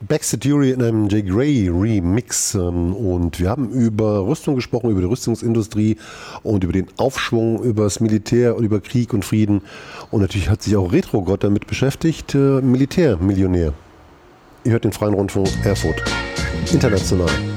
Backstreet Fury in einem Jay Gray Remix und wir haben über Rüstung gesprochen, über die Rüstungsindustrie und über den Aufschwung, über das Militär und über Krieg und Frieden und natürlich hat sich auch Retro-Gott damit beschäftigt, Militärmillionär. Ihr hört den Freien Rundfunk Erfurt, international.